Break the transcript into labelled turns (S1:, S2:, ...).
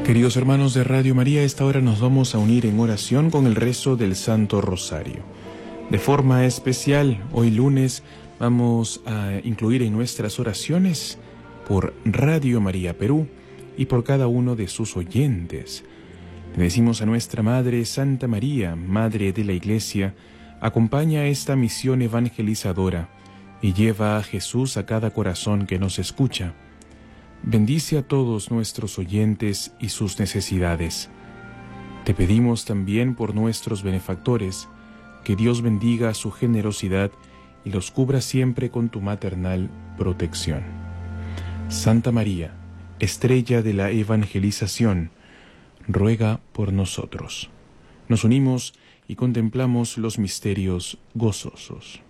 S1: Queridos hermanos de Radio María, a esta hora nos vamos a unir en oración con el rezo del Santo Rosario. De forma especial, hoy lunes vamos a incluir en nuestras oraciones por Radio María Perú y por cada uno de sus oyentes. Le decimos a nuestra Madre Santa María, Madre de la Iglesia, acompaña esta misión evangelizadora y lleva a Jesús a cada corazón que nos escucha. Bendice a todos nuestros oyentes y sus necesidades. Te pedimos también por nuestros benefactores, que Dios bendiga su generosidad y los cubra siempre con tu maternal protección. Santa María, estrella de la evangelización, ruega por nosotros. Nos unimos y contemplamos los misterios gozosos.